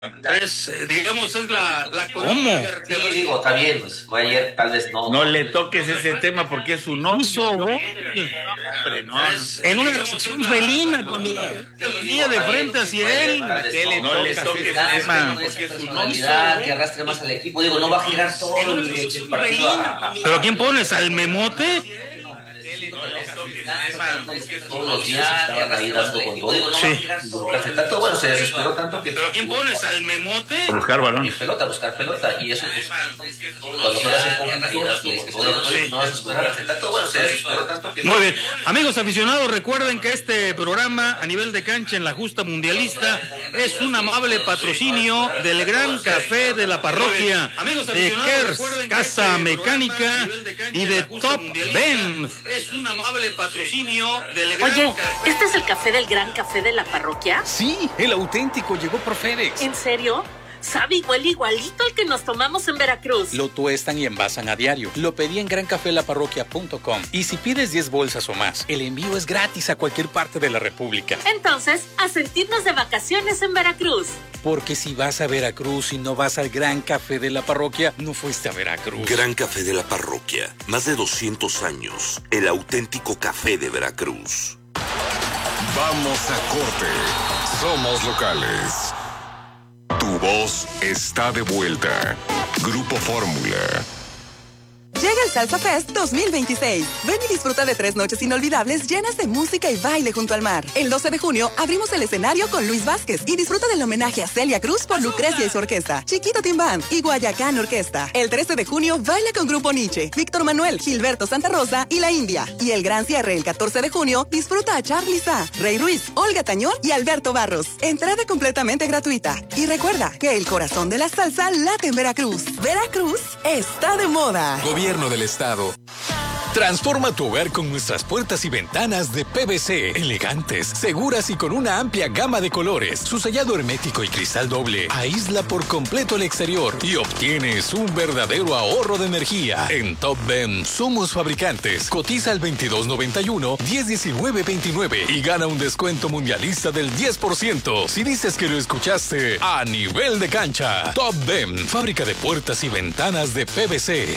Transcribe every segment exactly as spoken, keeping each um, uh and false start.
Es, eh, digamos, es la, la ¿Cómo? Sí, digo, está bien, pues ayer tal vez no. No le toques ese tema porque es un oso, ¿no? Hombre, no. En una reacción felina, cuando venía de frente hacia él, No le toques ese tema porque es un oso. Que arrastre más al equipo, digo, no va a girar todo el, el partido a... ¿Pero quién pones? ¿Al Memote? Todos los días estaban ahí dando con todo. Sí. Tanto, bueno, se desesperó tanto que... ¿Pero quién pones? ¿Al Memote? Buscar balón. Y pelota, buscar pelota. Y eso, pues, cuando no hacen con no desesperar tanto, bueno, se desesperó tanto que... Muy bien. Amigos aficionados, recuerden que este programa a nivel de cancha en la justa mundialista es un amable patrocinio del Gran Café de la Parroquia, de Kers, Casa Mecánica y de Top Benz. Es un amable patrocinio del Gran Oye, Café. ¿este es el café del Gran Café de la Parroquia? Sí, el auténtico llegó por FedEx. ¿En serio? Sabe igual igualito al que nos tomamos en Veracruz. Lo tuestan y envasan a diario. Lo pedí en gran café la parroquia punto com. Y si pides diez bolsas o más, el envío es gratis a cualquier parte de la República. Entonces, a sentirnos de vacaciones en Veracruz. Porque si vas a Veracruz y no vas al Gran Café de la Parroquia, no fuiste a Veracruz. Gran Café de la Parroquia. Más de doscientos años. El auténtico café de Veracruz. Vamos a corte. Somos locales. Tu voz está de vuelta. Grupo Fórmula. Llega el Salsa Fest dos mil veintiséis. Ven y disfruta de tres noches inolvidables llenas de música y baile junto al mar. El doce de junio abrimos el escenario con Luis Vázquez y disfruta del homenaje a Celia Cruz por Lucrecia y su orquesta, Chiquito Team Band y Guayacán Orquesta. El trece de junio baila con Grupo Nietzsche, Víctor Manuel, Gilberto Santa Rosa y La India. Y el gran cierre el catorce de junio disfruta a Charly Sa, Rey Ruiz, Olga Tañón y Alberto Barros. Entrada completamente gratuita. Y recuerda que el corazón de la salsa late en Veracruz. Veracruz está de moda. Gobierno del Estado. Transforma tu hogar con nuestras puertas y ventanas de P V C, elegantes, seguras y con una amplia gama de colores. Su sellado hermético y cristal doble aísla por completo el exterior y obtienes un verdadero ahorro de energía. En Top Ben somos fabricantes. Cotiza al veintidós noventa y uno, diez diecinueve veintinueve y gana un descuento mundialista del diez por ciento si dices que lo escuchaste a nivel de cancha. Top Ben, fábrica de puertas y ventanas de P V C.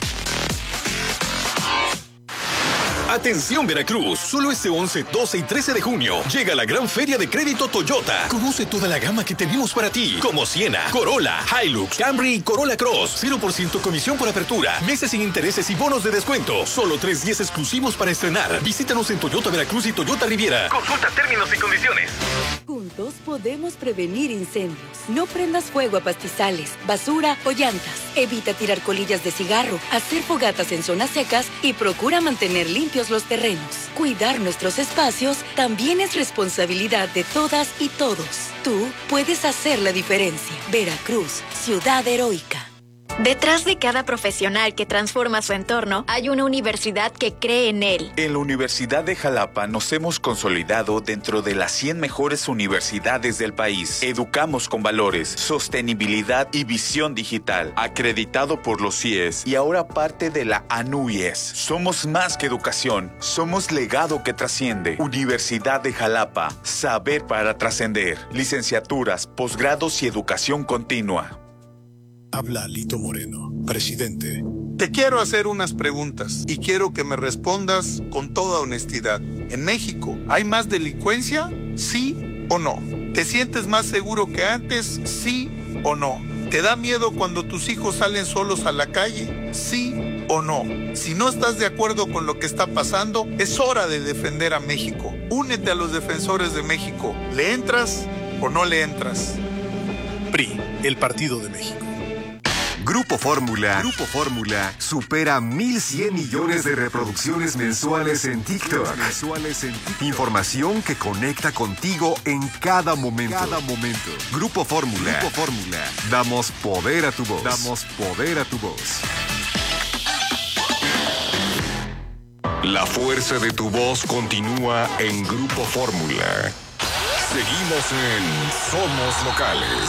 Atención Veracruz, solo este once, doce y trece de junio llega la gran feria de crédito Toyota. Conoce toda la gama que tenemos para ti, como Siena, Corolla, Hilux, Camry y Corolla Cross. cero por ciento comisión por apertura, meses sin intereses y bonos de descuento. Solo tres días exclusivos para estrenar. Visítanos en Toyota Veracruz y Toyota Riviera. Consulta términos y condiciones. Juntos podemos prevenir incendios. No prendas fuego a pastizales, basura o llantas. Evita tirar colillas de cigarro, hacer fogatas en zonas secas y procura mantener limpios los terrenos. Cuidar nuestros espacios también es responsabilidad de todas y todos. Tú puedes hacer la diferencia. Veracruz, ciudad heroica. Detrás de cada profesional que transforma su entorno, hay una universidad que cree en él. En la Universidad de Jalapa nos hemos consolidado dentro de las cien mejores universidades del país. Educamos con valores, sostenibilidad y visión digital. Acreditado por los C I E S y ahora parte de la A N U Y E S. Somos más que educación, somos legado que trasciende. Universidad de Jalapa, saber para trascender. Licenciaturas, posgrados y educación continua. Habla Lito Moreno, presidente. Te quiero hacer unas preguntas y quiero que me respondas con toda honestidad. ¿En México hay más delincuencia? ¿Sí o no? ¿Te sientes más seguro que antes? ¿Sí o no? ¿Te da miedo cuando tus hijos salen solos a la calle? ¿Sí o no? Si no estás de acuerdo con lo que está pasando, es hora de defender a México. Únete a los defensores de México. ¿Le entras o no le entras? P R I, el Partido de México. Grupo Fórmula, Grupo Fórmula supera mil cien millones de reproducciones mensuales en TikTok. Mensuales en TikTok. Información que conecta contigo en cada momento. Cada momento. Grupo Fórmula, Grupo Fórmula. Damos poder a tu voz. Damos poder a tu voz. La fuerza de tu voz continúa en Grupo Fórmula. Seguimos en Somos Locales.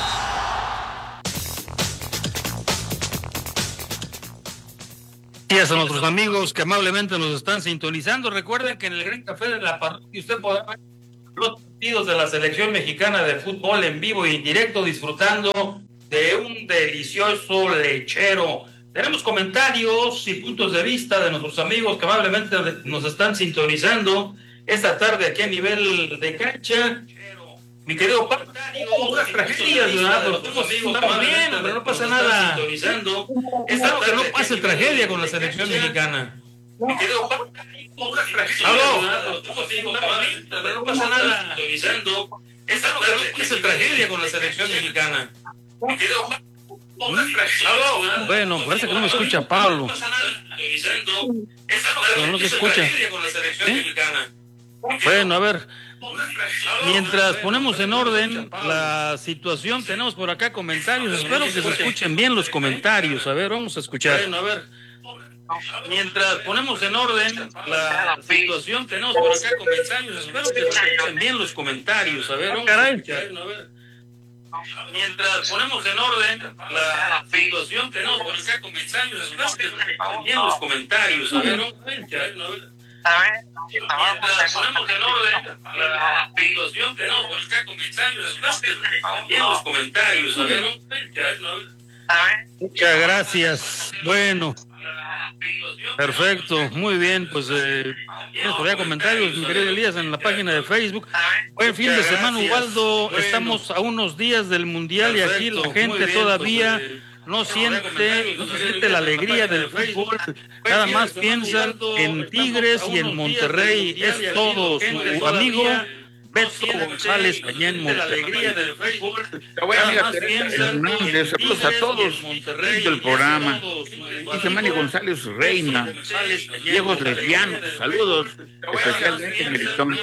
Gracias a nuestros amigos que amablemente nos están sintonizando. Recuerden que en el Gran Café de la Parroquia usted podrá ver los partidos de la selección mexicana de fútbol en vivo y en directo, disfrutando de un delicioso lechero. Tenemos comentarios y puntos de vista de nuestros amigos que amablemente nos están sintonizando esta tarde aquí a nivel de cancha. Mi querido Pablo, unas tragedias, ¿verdad? Pero estamos, estamos bien, pero no pasa nada. Es algo que no pase tragedia con la selección mexicana. Mi querido Pablo, unas tragedias, ¿verdad? Pero no pasa nada. Es algo que no pase tragedia con la selección mexicana. Mi querido Pablo. Bueno, parece que no me escucha Pablo. Pero no se escucha. ¿Eh? Bueno, a ver. Mientras ponemos en orden la situación, tenemos por acá comentarios. Espero que se escuchen bien los comentarios. A ver, vamos a escuchar. Bueno, a ver. Mientras ponemos en orden la situación, tenemos por acá comentarios. Espero que se escuchen bien los comentarios. A ver, vamos a escuchar. Mientras ponemos en orden la situación, tenemos por acá comentarios. Espero que se escuchen bien los comentarios. A ver, vamos a ver. Mientras ponemos en orden la situación, tenemos por acá comentarios. Espero que se escuchen bien los comentarios. A ver, vamos a ver. Muchas gracias. Bueno. Perfecto, muy bien, pues eh, tienes por allá comentarios, mi querido Elías, en la página de Facebook. Buen fin de semana, Ubaldo. Bueno, estamos a unos días del Mundial. Perfecto, y aquí la gente bien, todavía pues, eh, no siente, no se siente la alegría del fútbol. Nada más piensan en Tigres y en Monterrey. Es todo su amigo Beto González allá en Monterrey. Saludos a todos del programa. Dice Manny González Reina, Diego Lesbiano, saludos, especialmente Melitón.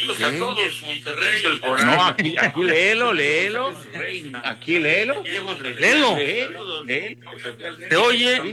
No, aquí, aquí léelo, léelo, aquí léelo, léelo, ¿te oye?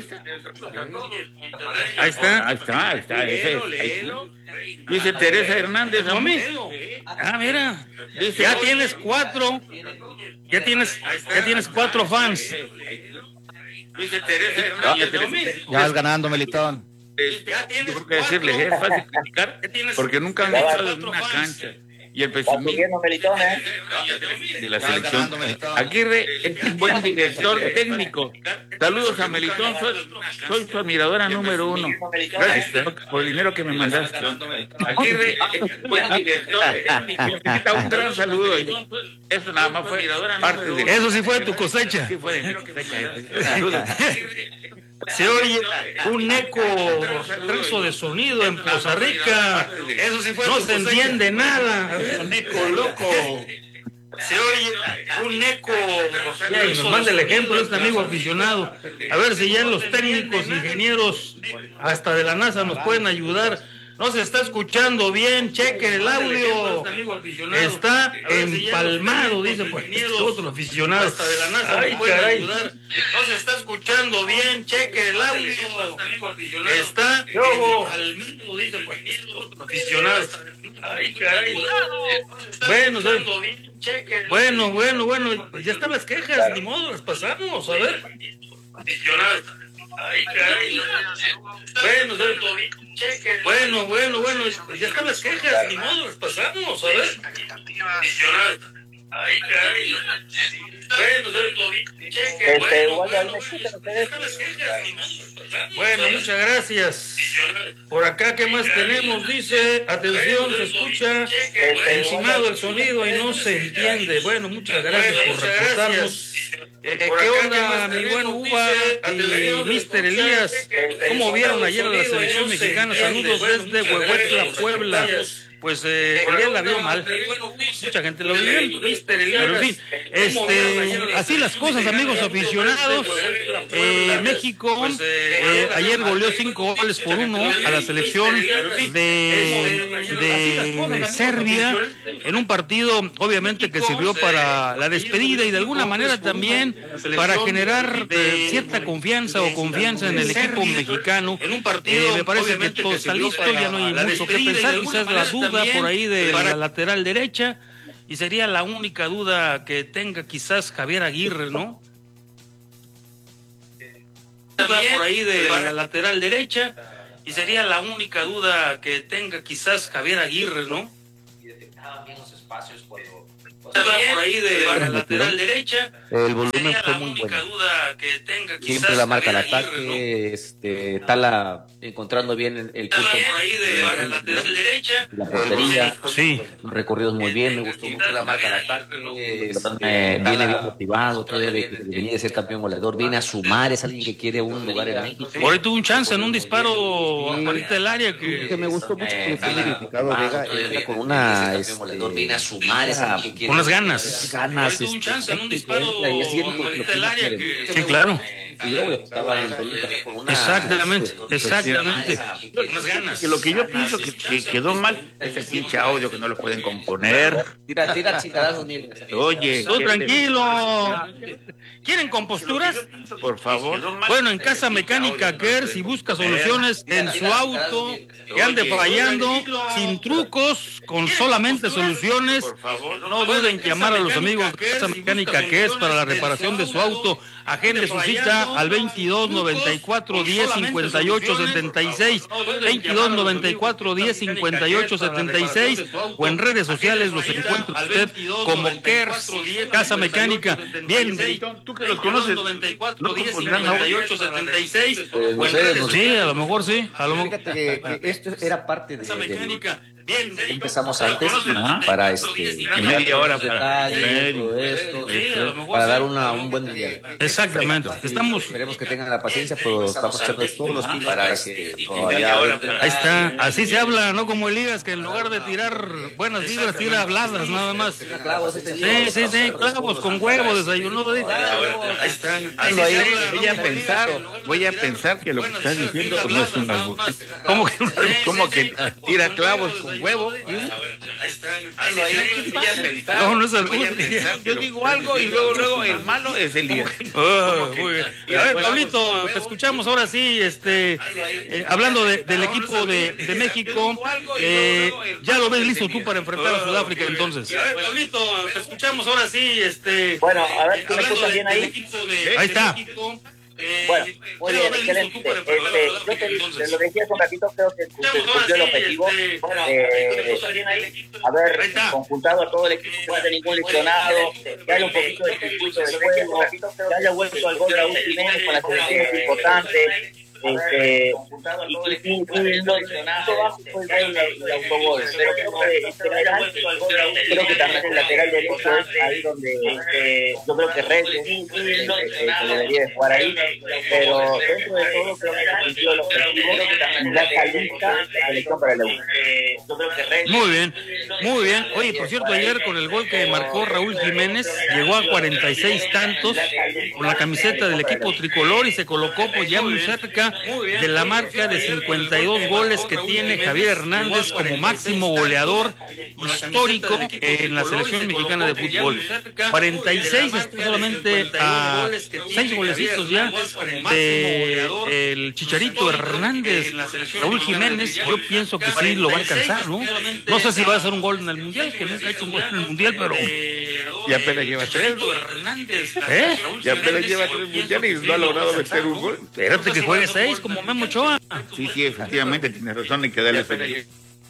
Ahí está, ahí está, ahí está, ese, ahí. Dice Teresa Hernández, ¿no? Ah, mira, dice, ya tienes cuatro, ya tienes, ya tienes cuatro fans. Dice Teresa Hernández, ya vas ganando, Melitón. Yo creo que decirles es fácil criticar porque nunca han estado en una cancha. Y el pesimismo de la selección. Aguirre es un buen director técnico. Saludos a Melitón, soy, soy su admiradora número uno. Gracias por el dinero que me mandaste. Aguirre es un buen director técnico. Un gran saludo. Eso nada más fue parte de... Eso sí fue tu cosecha. Sí fue de mi cosecha. Saludos. Se oye un eco rezo de sonido en Poza Rica. Eso sí fue no se entiende nada. Un eco loco. Se oye un eco. Ya, y nos manda el ejemplo este amigo aficionado. A ver si ya los técnicos, ingenieros, hasta de la NASA nos pueden ayudar. No se está escuchando bien, chequen el audio. Está empalmado, dice pues otro aficionado. Hasta de la NASA Ay, caray. Ayudar. No se está escuchando bien, chequen el audio. Está empalmado, dice pues otro aficionado. Ay, caray. Bueno, bueno, bueno, bueno, ya están las quejas, ni modo, las pasamos, a ver. Ay, caray. Bueno, bueno, bueno, bueno, ya están las quejas, ni modo, las pasamos, a ver. Ay, caray. Bueno, muchas gracias. Por acá, ¿qué más tenemos? Dice, atención, se escucha encimado el sonido y no se entiende. Bueno, muchas gracias por reportarnos. Eh, ¿Qué onda, mi buen Uva y mister Elías? ¿Cómo vieron ayer a la selección mexicana? Saludos desde Huehuetla, Puebla. Pues eh, Elías la vio mal. Mucha gente lo vio bien. Pero en fin, este, así las cosas, amigos aficionados. Eh, México eh, ayer goleó cinco goles por uno a la selección de, de Serbia en un partido, obviamente, que sirvió para la despedida y de alguna manera también para generar eh, cierta confianza o confianza en el equipo mexicano. En un partido, eh, me parece que todo está listo, ya no hay mucho que pensar, quizás la duda por ahí de la lateral derecha, y sería la única duda que tenga quizás Javier Aguirre, ¿no? Por ahí de la lateral derecha, y sería la única duda que tenga quizás Javier Aguirre, ¿no? Dejaban bien los espacios cuando... Por ahí de la lateral derecha. El volumen fue muy bueno. Siempre la marca al ataque, este, Tala encontrando bien el, el punto. Por ahí de la lateral derecha. La portería, sí. Los recorridos muy bien, me gustó mucho la marca al ataque. Eh, viene bien motivado, todavía de, de venir de ser campeón goleador, viene a sumar, es alguien que quiere un lugar en México. Por ahí tuvo un chance en un disparo a ahorita del área que... que me gustó mucho que fue verificado Vega, entra con una este, viene a sumar, es alguien que quiere unas ganas. ganas un chance en un disparo del área que... Sí, claro. Exactamente, exactamente. Unas ganas. Que lo que yo pienso que, que quedó mal es el pinche audio que no lo pueden componer. Tira, tira, chingadazo, Oye, tú tranquilo. ¿Quieren composturas? Por favor. Bueno, en Casa Mecánica Kerr, si busca soluciones en su auto, que ande fallando, sin trucos, con solamente soluciones, no duden en llamar a los amigos de Casa Mecánica Kerr para la reparación de su auto. Agende su cita al veintidós noventa y cuatro diez cincuenta y ocho setenta y seis, veintidós noventa y cuatro diez cincuenta y ocho setenta y seis, o en redes sociales los encuentra usted como Kers Casa Mecánica. Bien, tú que los conoces, ¿no pondrán ocho setenta y seis? Sí, a lo mejor sí, a lo mejor. Fíjate que, que esto era parte de, de Bien, empezamos antes para este media hora para detalles, todo esto, sí, esto para dar una, un buen día. Exactamente. Estamos esperemos que tengan la paciencia, pero estamos echando todos los kilos para que todavía ahí está, así se habla, no como Elías que en lugar de tirar buenas vibras tira habladas nada más. Sí, sí, sí, clavos con huevo, desayuno. Ahí está. Voy a pensar, voy a pensar que lo que estás diciendo no es un albur. ¿Cómo que cómo que tira clavos con huevo? No, no es albur. Yo digo algo y luego luego el malo es el día. Oh, muy bien. A ver, Pablito, te escuchamos ahora sí, este, eh, hablando de, del equipo de, de México, eh, ya lo ves listo tú para enfrentar a Sudáfrica entonces. A ver, Pablito, te escuchamos ahora sí, este. Bueno, a ver, ¿tú me escuchas bien ahí? Ahí está. Eh, bueno, muy bien, excelente. Este, yo te, te lo decía hace un ratito, creo que cumplió el objetivo. Bueno, eh, a ver, conjuntado a todo el equipo, no haya ningún lesionado, que haya un poquito de circuito de juego, que haya vuelto al gol Raúl Jiménez con la selección es importante. Este, y, y, y lo bajo fue el gol del autogol, pero creo que en general, creo que también el lateral derecho es ahí donde este, yo creo que Reyes eh, eh, que debería de jugar ahí, pero dentro de todo creo que cumplió el objetivo y ya está lista la selección para el Euro. Muy bien, muy bien. Oye, por cierto, ayer con el gol que marcó Raúl Jiménez, llegó a cuarenta y seis tantos con la camiseta del equipo tricolor y se colocó pues ya muy cerca de la marca de cincuenta y dos goles que tiene Javier Hernández como máximo goleador histórico en la selección mexicana de fútbol. cuarenta y seis está solamente a seis golecitos ya de el Chicharito Hernández. Raúl Jiménez, yo pienso que sí lo va a alcanzar, ¿no? No sé si va a hacer un gol en el Mundial, que nunca ha hecho un gol en el Mundial, pero ya apenas lleva tres. ¿Eh? Ya apenas lleva tres mundiales y no ha logrado meter un gol. Espérate que juegue seis como Memo Ochoa. Sí, sí, efectivamente, tienes razón, hay que darle feliz.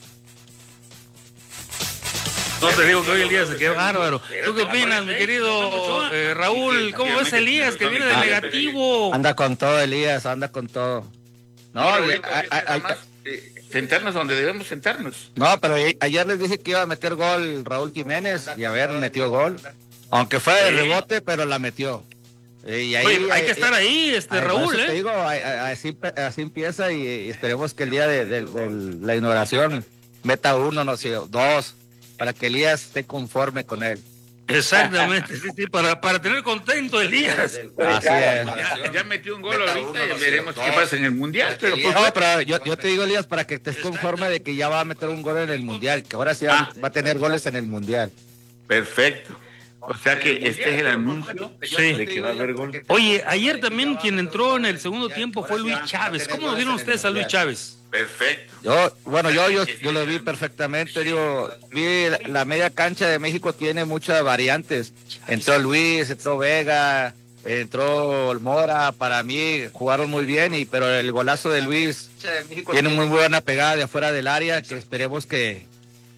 No te digo que hoy el día se quedó bárbaro. ¿Tú qué opinas, mi querido eh, Raúl? ¿Cómo ves a Elías que viene de negativo? Anda con todo, Elías, anda con todo. No, hay, sentarnos donde debemos sentarnos. No, pero ayer les dije que iba a meter gol Raúl Jiménez y a ver, metió gol. Aunque fue de rebote, pero la metió. Y ahí, Oye, hay que estar ahí, este ahí, Raúl, ¿eh? Te digo, así, así empieza y, y esperemos que el día de, de, de la inauguración meta uno, no sé, dos, para que Elías esté conforme con él. Exactamente, sí, sí, para, para tener contento Elías. Así es. Ya, ya metió un gol ahorita y veremos qué pasa en el Mundial. Pero, pues, no, pero yo, yo te digo, Elías, para que estés conforme de que ya va a meter un gol en el Mundial, que ahora sí ah. va a tener goles en el Mundial. Perfecto. O sea que este es el anuncio sí. de que va a haber gol. Oye, ayer también quien entró en el segundo tiempo fue Luis Chávez. ¿Cómo lo vieron ustedes a Luis Chávez? Perfecto. Yo, bueno, yo, yo, yo lo vi perfectamente. Digo, vi la, la media cancha de México tiene muchas variantes. Entró Luis, entró Vega, entró Mora. Para mí jugaron muy bien, y pero el golazo de Luis tiene muy buena pegada de afuera del área, que esperemos que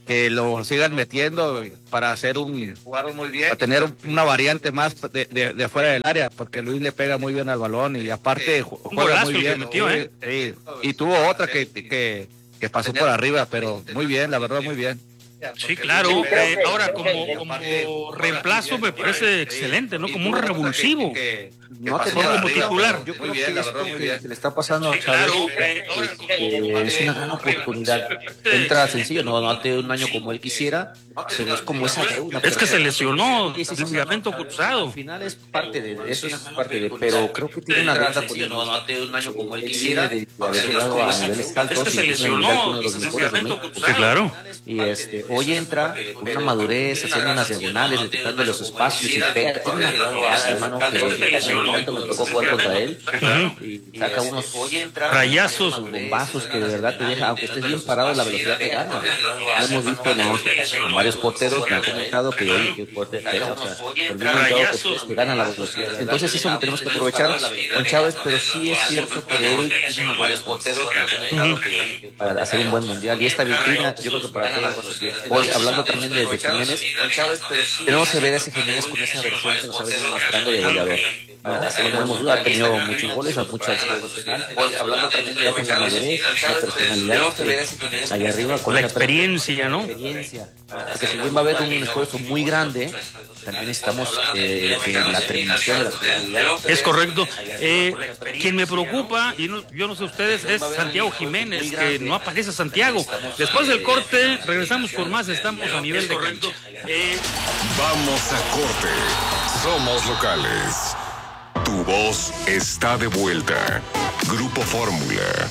que lo sigan metiendo para hacer un jugaron muy bien, para tener una variante más de, de, de afuera del área, porque Luis le pega muy bien al balón y aparte juega muy bien. Metió, ¿eh? Sí, y tuvo otra que, que, que pasó por arriba, pero muy bien, la verdad, muy bien. Sí, claro. Eh, ahora, como, como reemplazo me parece excelente, ¿no? Como un revulsivo. No pasó como titular. Yo creo que esto que se le está pasando a Chávez eh, es una gran oportunidad. Entra sencillo, no, no hace un año como él quisiera, pero es como esa deuda. Es que se lesionó, el ligamento cruzado. Al final es parte de eso, es parte de, pero creo que tiene una deuda con él. No, no hace un año como él quisiera, de haber llegado a niveles altos. Es que se lesionó, el ligamento cruzado. Sí, claro. Y este, hoy entra con una madurez, haciendo unas diagonales, detectando los espacios y pega. Tiene una jugada, hermano, que en un momento me tocó jugar contra él y saca unos rayazos, bombazos que de verdad te deja, aunque estés bien parado, la velocidad te gana. Lo hemos visto en varios porteros que han comentado que hoy que porte pega, o sea, el mismo que, que gana la velocidad. Entonces eso lo tenemos que aprovechar con Chávez, pero sí es cierto que hoy tiene varios porteros que han comentado que para hacer un buen mundial y esta vitrina, yo creo que para todos. Hoy, hablando también de, de Jiménez, tenemos que ver a ese Jiménez con esa versión que nos ha venido mostrando de goleador. No tenemos duda, ha tenido muchos goles, muchas Hoy, hablando también de la madurez, la personalidad, allá arriba, con la experiencia, ¿no? Experiencia. Porque si bien va a haber un esfuerzo muy grande, también necesitamos eh, la terminación de la personalidad. Es correcto. Eh, quien me preocupa, y no, yo no sé ustedes, es Santiago Jiménez, que no aparece Santiago. Después del corte, regresamos con más, estamos a nivel de cancha. Eh, Vamos a corte. Somos locales. Tu voz está de vuelta. Grupo Fórmula.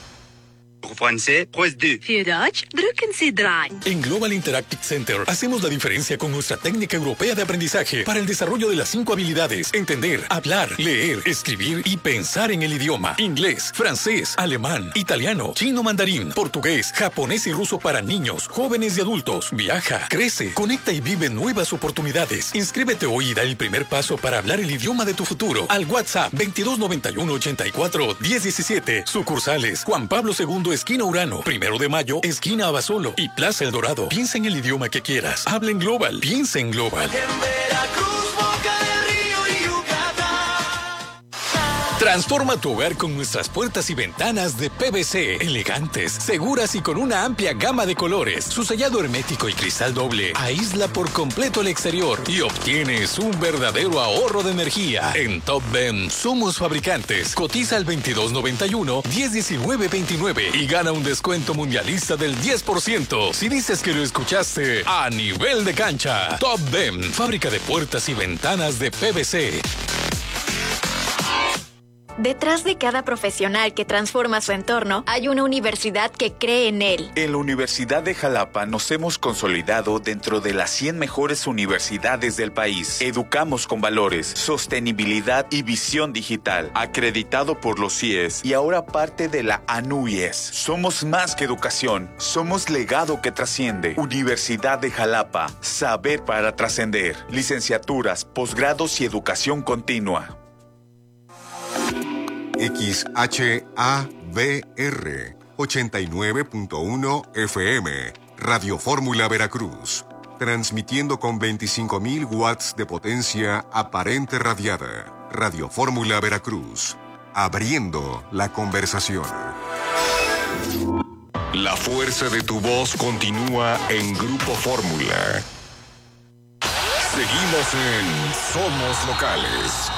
En Global Interactive Center hacemos la diferencia con nuestra técnica europea de aprendizaje para el desarrollo de las cinco habilidades: entender, hablar, leer, escribir y pensar en el idioma. Inglés, francés, alemán, italiano, chino mandarín, portugués, japonés y ruso para niños, jóvenes y adultos. Viaja, crece, conecta y vive nuevas oportunidades. Inscríbete hoy y da el primer paso para hablar el idioma de tu futuro. Al WhatsApp veintidós noventa y uno ochenta y cuatro diez diecisiete. Sucursales Juan Pablo segundo, esquina Urano, Primero de Mayo, esquina Abasolo y Plaza El Dorado. Piensa en el idioma que quieras. Habla en Global. Piensa en Global. Transforma tu hogar con nuestras puertas y ventanas de P V C, elegantes, seguras y con una amplia gama de colores. Su sellado hermético y cristal doble aísla por completo el exterior y obtienes un verdadero ahorro de energía. En Top Dem somos fabricantes. Cotiza al veintidós noventa y uno diez diecinueve veintinueve y gana un descuento mundialista del diez por ciento si dices que lo escuchaste a nivel de cancha. Top Dem, fábrica de puertas y ventanas de P V C. Detrás de cada profesional que transforma su entorno, hay una universidad que cree en él. En la Universidad de Jalapa nos hemos consolidado dentro de las cien mejores universidades del país. Educamos con valores, sostenibilidad y visión digital. Acreditado por los C I E S y ahora parte de la A N U Y E S. Somos más que educación, somos legado que trasciende. Universidad de Jalapa, saber para trascender. Licenciaturas, posgrados y educación continua. X H A B R ochenta y nueve punto uno F M, Radio Fórmula Veracruz, transmitiendo con veinticinco mil watts de potencia aparente radiada. Radio Fórmula Veracruz, abriendo la conversación. La fuerza de tu voz continúa en Grupo Fórmula. Seguimos en Somos Locales.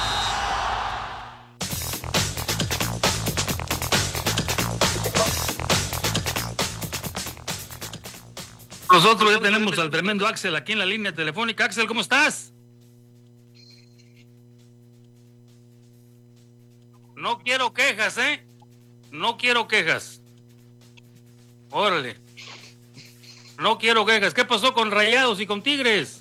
Nosotros ya tenemos al tremendo Axel aquí en la línea telefónica. Axel, ¿cómo estás? No quiero quejas, ¿eh? No quiero quejas. Órale. No quiero quejas. ¿Qué pasó con Rayados y con Tigres?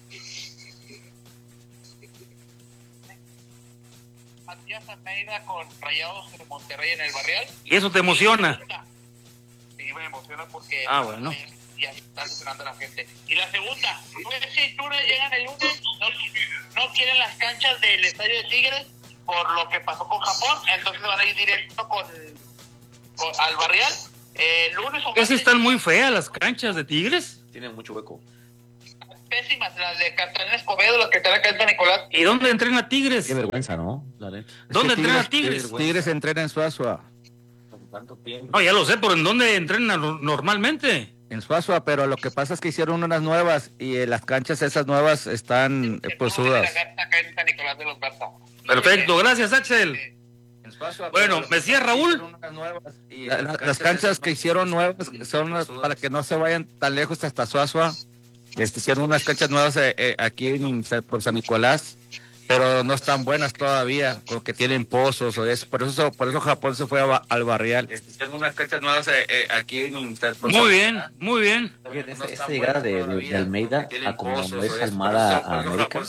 Matías Almeida con Rayados de Monterrey en el Barrial. ¿Y eso te emociona? Sí, me emociona porque... Ah, bueno. Ya está funcionando la gente. Y la segunda, pues si Tigres llegan el lunes, no, no quieren las canchas del estadio de Tigres por lo que pasó con Japón, entonces van a ir directo con, con al Barrial. Eh, lunes o ¿Es están muy feas las canchas de Tigres? Tienen mucho hueco. Pésimas las de Catalina Escobedo, las que trae acá en Nicolás. ¿Y dónde entrena Tigres? Qué vergüenza, ¿no? ¿Dónde entrena Tigres? Tigres, Tigres entrena en Suazua. No, ya lo sé, pero ¿en dónde entrena normalmente? En Suazua, pero lo que pasa es que hicieron unas nuevas y eh, las canchas esas nuevas están eh, posudas. Acá en San Nicolás de los Garza. Perfecto, gracias Axel. Bueno, ¿me decía Raúl? La, la, las canchas que hicieron nuevas son las, para que no se vayan tan lejos hasta Suazua. Este, hicieron unas canchas nuevas eh, eh, aquí en, por San Nicolás, pero no están buenas todavía, porque tienen pozos o eso. Por eso, por eso Japón se fue a, al barrial. Hicieron unas canchas nuevas eh, eh, aquí en por Muy bien, muy bien. Esta llegada de, de, de Almeida a como es Almada a América,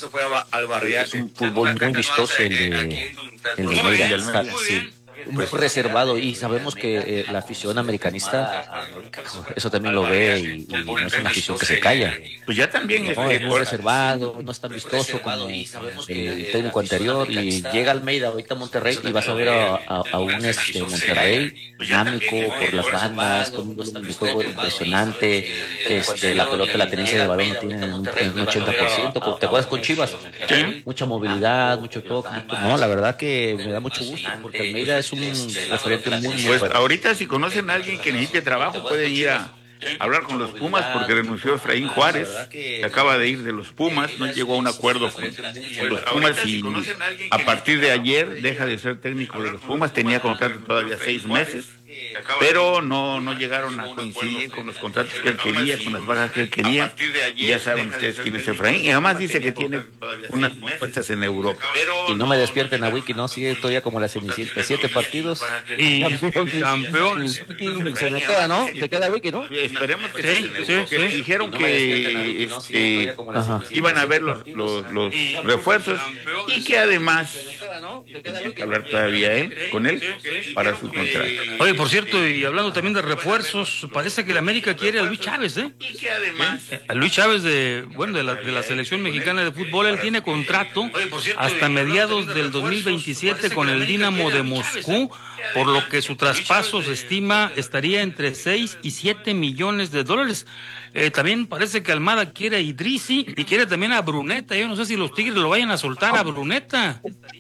es un fútbol muy vistoso el de, el de Almeida. Sí. Muy reservado, y sabemos que eh, la afición americanista eso también lo ve, y, y no es una afición que se calla. Pues ya también no, es muy reservado, no es tan vistoso como el técnico anterior, y llega Almeida ahorita a Monterrey y vas a ver a, a, a un este Monterrey dinámico por las bandas, con un juego impresionante, este, la pelota, la tenencia de balón tiene un, un ochenta por ciento, ¿te acuerdas con Chivas? ¿Sí? Mucha movilidad, mucho toque, no, la verdad que me da mucho gusto, porque Almeida es un referente muy, muy pues fuerte. Ahorita si conocen a alguien que necesite trabajo pueden ir a hablar con los Pumas, porque renunció Efraín Juárez, que acaba de ir de los Pumas, no llegó a un acuerdo con, con los Pumas y a partir de ayer deja de ser técnico de los Pumas, tenía contrato todavía seis meses, pero no, no llegaron a coincidir con los contratos que él quería, con las bajas que él quería, y ya saben ustedes quién es Efraín, y además dice que tiene unas propuestas en Europa. Y no me despierten a Wiki, ¿no? Sigue todavía como la Cenicienta, siete partidos y campeón. Se me queda, ¿no? Se queda Wiki, ¿no? Esperemos que sí, sí, sí. Dijeron que este, iban a ver los, los, los refuerzos, y que además hay que hablar todavía ¿eh? con él para su contrato. Oye, por cierto, y hablando también de refuerzos, parece que la América quiere a Luis Chávez, ¿eh? ¿Eh? A Luis Chávez de, bueno, de la, de la selección mexicana de fútbol, él tiene contrato hasta mediados del dos mil veintisiete con el Dinamo de Moscú, por lo que su traspaso se estima estaría entre seis y siete millones de dólares. Eh, también parece que Almada quiere a Idrissi y quiere también a Bruneta. Yo no sé si los Tigres lo vayan a soltar a Bruneta.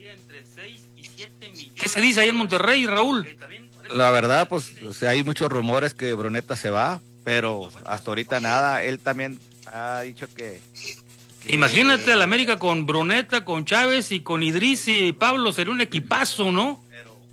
¿Qué se dice ahí en Monterrey, Raúl? La verdad, pues o sea, hay muchos rumores que Bruneta se va, pero hasta ahorita nada. Él también ha dicho que... que Imagínate a la América con Bruneta, con Chávez y con Idrissi y Pablo, sería un equipazo, ¿no?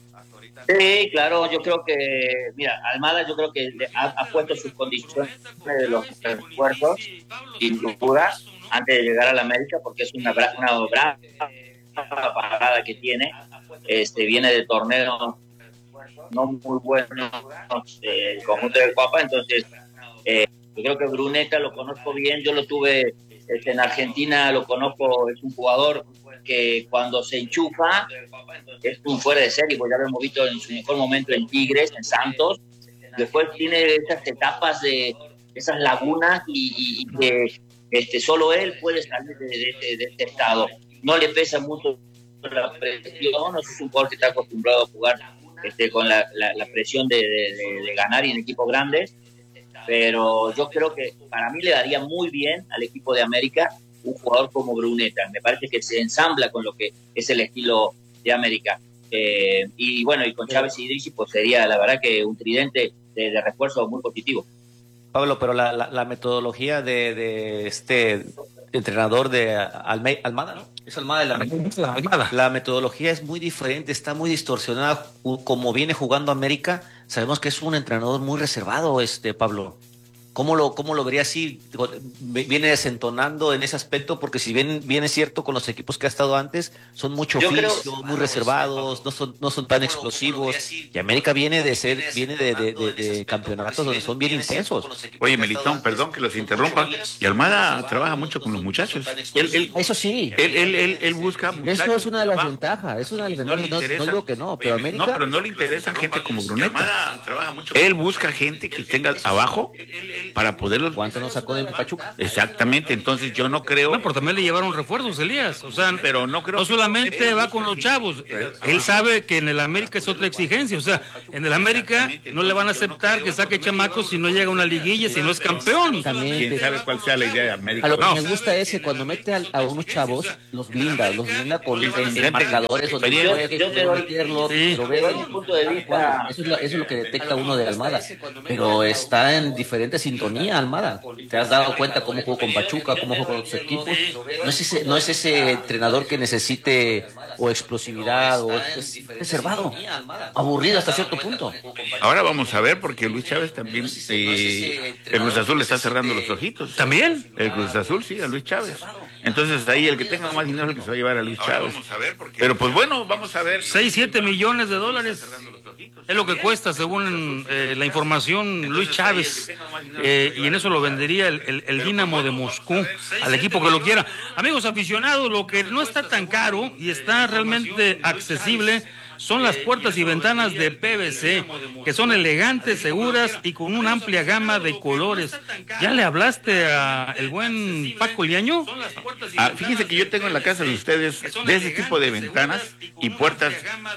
Sí, claro, yo creo que, mira, Almada yo creo que ha, ha puesto sus condiciones de los esfuerzos, sin duda, antes de llegar a la América, porque es una, una brava parada que tiene, este viene de torneos no muy buenos, eh, el conjunto de Copa, entonces eh, yo creo que Bruneta lo conozco bien, yo lo tuve este, en Argentina, lo conozco, es un jugador que cuando se enchufa es un fuera de serie, pues ya lo hemos visto en su mejor momento en Tigres, en Santos, después tiene esas etapas de esas lagunas y, y, y que este, solo él puede salir de, de, de, de este estado, no le pesa mucho la presión, no es un jugador que está acostumbrado a jugar este, con la, la, la presión de, de, de, de ganar y en equipos grandes, pero yo creo que para mí le daría muy bien al equipo de América un jugador como Bruneta, me parece que se ensambla con lo que es el estilo de América, eh, y bueno, y con Chávez y Idrissi pues sería la verdad que un tridente de, de refuerzo muy positivo. Pablo, pero la, la, la metodología de, de este entrenador de Alme, Almada, ¿no? Es Almada de la Almada. La metodología es muy diferente, está muy distorsionada. Como viene jugando América, sabemos que es un entrenador muy reservado, este Pablo. ¿Cómo lo, cómo lo vería así? Viene desentonando en ese aspecto, porque si bien, bien es cierto con los equipos que ha estado antes, son mucho oficio, creo, muy reservados, no son, no son tan explosivos. Y América viene de ser, viene de, de, de, de campeonatos donde son bien intensos. Oye, Melitón, perdón que los interrumpa. Y Almada trabaja mucho con los muchachos. Él, él, eso sí. Él, él, él, él busca muchachos. Eso es una de las ventajas. Es una de las no, ventajas. No, no digo que no, pero América... No, pero no le interesa gente como Bruneta. Él busca gente que tenga abajo para poderlos... ¿Cuánto nos sacó de Pachuca? Exactamente, entonces yo no creo... No, pero también le llevaron refuerzos, Elías, o sea, pero no creo... No solamente va con los chavos, él sabe que en el América es otra exigencia, o sea, en el América no le van a aceptar que saque chamacos si no llega a una liguilla, si no es campeón. ¿Quién sabe cuál sea la idea de América? A lo que no. me gusta es que cuando mete a, a unos chavos, los blinda, los blinda con en marcadores, donde yo, puede yo te doy, meterlo, sí. lo ve, mi punto de vista. Eso es, lo, eso es lo que detecta uno de Almada, pero está en diferente sintonía Almada. ¿Te has dado cuenta cómo jugó con Pachuca, cómo jugó con otros equipos? No es ese, no es ese entrenador que necesite o explosividad o es reservado, aburrido hasta cierto punto. Ahora vamos a ver, porque Luis Chávez también, eh, el Cruz Azul le está cerrando los ojitos. ¿También? El Cruz Azul, sí, a Luis Chávez. Entonces ahí el que tenga más dinero es el que se va a llevar a Luis Chávez. Pero pues bueno, vamos a ver. seis, siete millones de dólares es lo que cuesta, según eh, la información, Luis Chávez. Eh, y en eso lo vendería el, el, el Dinamo de Moscú al equipo que lo quiera. Amigos aficionados, lo que no está tan caro y está realmente accesible son las puertas y ventanas de P V C, que son elegantes, seguras y con una amplia gama de colores. ¿Ya le hablaste a el buen Paco Liaño? Ah, fíjense que yo tengo en la casa de ustedes de ese tipo de ventanas y puertas.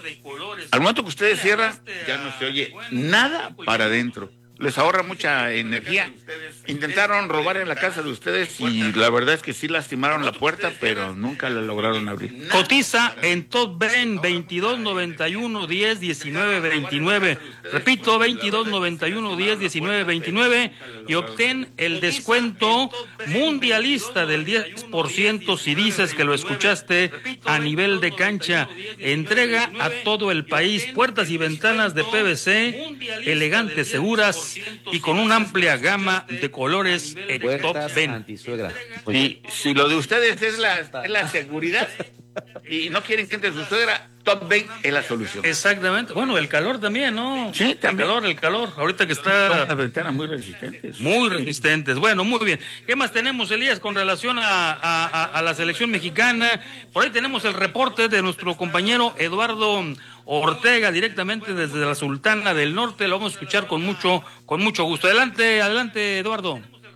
Al momento que ustedes cierran, ya no se oye nada para adentro. Les ahorra mucha energía. Intentaron robar en la casa de ustedes y la verdad es que sí lastimaron la puerta, pero nunca la lograron abrir. Cotiza en Top Ben veintidós noventa y uno diez diecinueve veintinueve. Repito, veintidós noventa y uno diez diecinueve veintinueve y obtén el descuento mundialista del diez por ciento si dices que lo escuchaste a nivel de cancha. Entrega a todo el país puertas y ventanas de P V C, elegantes, seguras y con una amplia gama de colores en Top Ben. Y si lo de ustedes es la, es la seguridad y no quieren que entre su suegra, Top Ben es la solución. Exactamente. Bueno, el calor también, ¿no? Sí, también. El calor, el calor. Ahorita que está... Las ventanas muy resistentes. Muy resistentes. Bueno, muy bien. ¿Qué más tenemos, Elías, con relación a, a, a la selección mexicana? Por ahí tenemos el reporte de nuestro compañero Eduardo Ortega, directamente desde la Sultana del Norte. Lo vamos a escuchar con mucho, con mucho gusto. Adelante, adelante, Eduardo.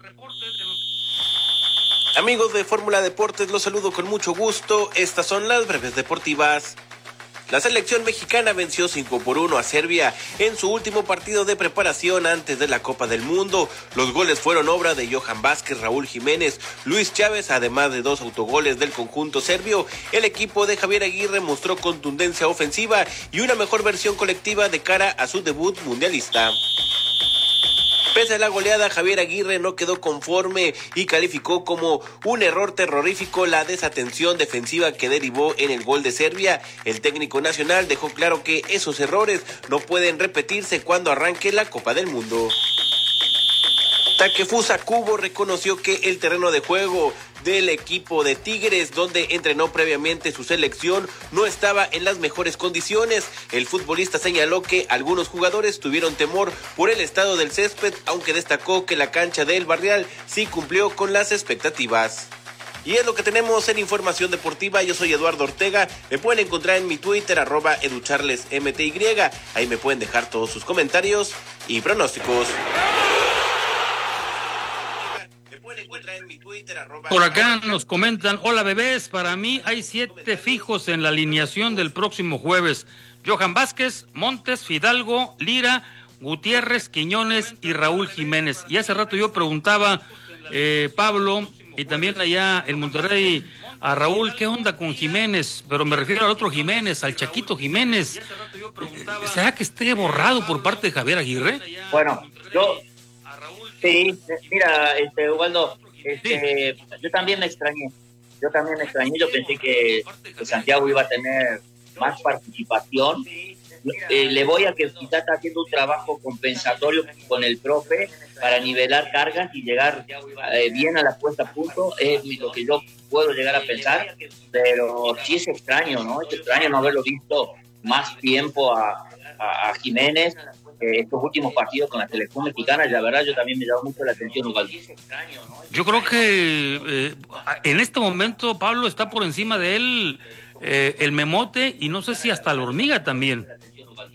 Amigos de Fórmula Deportes, los saludo con mucho gusto. Estas son las breves deportivas. La selección mexicana venció cinco por uno a Serbia en su último partido de preparación antes de la Copa del Mundo. Los goles fueron obra de Johan Vázquez, Raúl Jiménez, Luis Chávez, además de dos autogoles del conjunto serbio. El equipo de Javier Aguirre mostró contundencia ofensiva y una mejor versión colectiva de cara a su debut mundialista. Pese a la goleada, Javier Aguirre no quedó conforme y calificó como un error terrorífico la desatención defensiva que derivó en el gol de Serbia. El técnico nacional dejó claro que esos errores no pueden repetirse cuando arranque la Copa del Mundo. Takefusa Kubo reconoció que el terreno de juego del equipo de Tigres, donde entrenó previamente su selección, no estaba en las mejores condiciones. El futbolista señaló que algunos jugadores tuvieron temor por el estado del césped, aunque destacó que la cancha del Barrial sí cumplió con las expectativas. Y es lo que tenemos en Información Deportiva. Yo soy Eduardo Ortega. Me pueden encontrar en mi Twitter, arroba educharlesmty. Ahí me pueden dejar todos sus comentarios y pronósticos. Por acá nos comentan: hola bebés, para mí hay siete fijos en la alineación del próximo jueves: Johan Vázquez, Montes, Fidalgo, Lira, Gutiérrez, Quiñones y Raúl Jiménez. Y hace rato yo preguntaba, eh, Pablo, y también allá en Monterrey, a Raúl, ¿qué onda con Jiménez? Pero me refiero al otro Jiménez, al Chaquito Jiménez. ¿Será que esté borrado por parte de Javier Aguirre? Bueno, yo... Sí, mira, este, Ubaldo, este, sí. yo también me extrañé, yo también me extrañé, yo pensé que, que Santiago iba a tener más participación. Eh, le voy a que quizás está haciendo un trabajo compensatorio con el profe para nivelar cargas y llegar eh, bien a la puesta a punto, es lo que yo puedo llegar a pensar, pero sí es extraño, ¿no? Es extraño no haberlo visto más tiempo a, a, a Jiménez. Eh, estos últimos partidos con la selección mexicana, la verdad yo también me llamó mucho la atención, Ubaldo. Yo creo que eh, en este momento Pablo está por encima de él, eh, el Memote, y no sé si hasta la Hormiga también.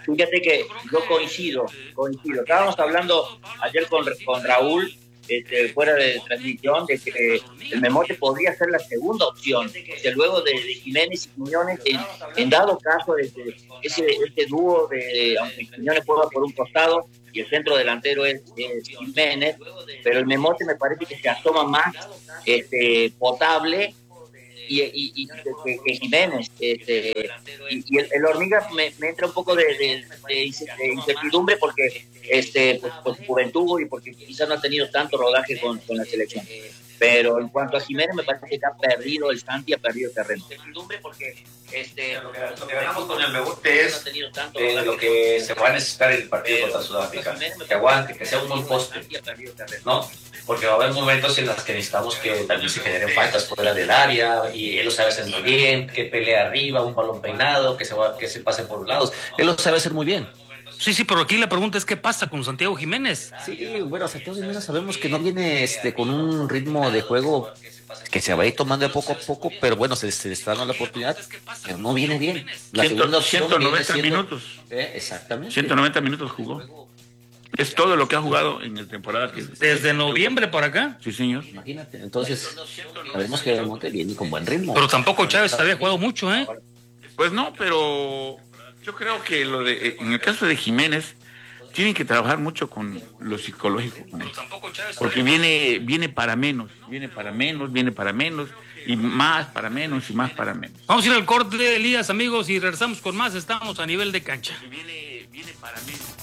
Fíjate que yo coincido, coincido. Estábamos hablando ayer con, con Raúl, este, fuera de transmisión, de que el Memote podría ser la segunda opción, que luego de, de Jiménez y Quiñones, en, en dado caso de, de ese, ese dúo de, aunque Quiñones juega por un costado y el centro delantero es, es Jiménez, pero el Memote me parece que se asoma más este, potable y, y, y que, que Jiménez, este, y, y el, el Hormiga me, me entra un poco de, de, de incertidumbre porque este pues, por su juventud y porque quizás no ha tenido tanto rodaje con, con la selección, pero en cuanto a Jiménez me parece que ha perdido el Santi, ha perdido terreno. Incertidumbre porque este, lo, que, lo que ganamos con el Memote es eh, lo que se va a necesitar en el partido contra Sudáfrica, que aguante, que sea un buen poste, ¿no? Porque va a haber momentos en los que necesitamos que también se generen faltas fuera del área, y él lo sabe hacer muy bien, que pelea arriba, un balón peinado, que se, va, que se pase por los lados, él lo sabe hacer muy bien. Sí, sí, pero aquí la pregunta es ¿qué pasa con Santiago Jiménez? Sí, bueno, Santiago Jiménez sabemos que no viene este con un ritmo de juego que se va a ir tomando de poco a poco, pero bueno, se, se le está dando la oportunidad, pero no viene bien. La segunda opción ciento noventa siendo, minutos. Eh, exactamente. ciento noventa minutos jugó. Es todo lo que ha jugado en la temporada. Que... Desde noviembre para acá. Sí, señor. Imagínate, entonces sabemos que el Monte viene con buen ritmo. Pero tampoco Chávez había jugado mucho, ¿eh? Pues no, pero yo creo que lo de, en el caso de Jiménez, tienen que trabajar mucho con lo psicológico, con él. Porque viene, viene para menos, viene para menos, viene para menos, y más para menos, y más para menos. Vamos a ir al corte, Elías, amigos, y regresamos con más. Estamos a nivel de cancha. Viene, viene para menos.